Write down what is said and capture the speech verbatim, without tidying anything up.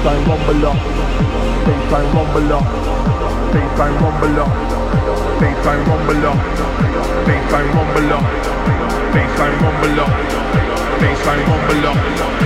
baseline rumbler, baseline rumbler, baseline rumbler, baseline rumbler, baseline rumbler, baseline rumbler, baseline rumbler.